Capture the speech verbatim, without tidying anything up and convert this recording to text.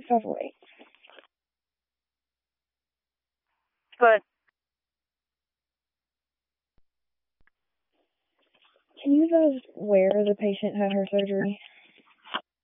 five oh eight. But can you advise where the patient had her surgery?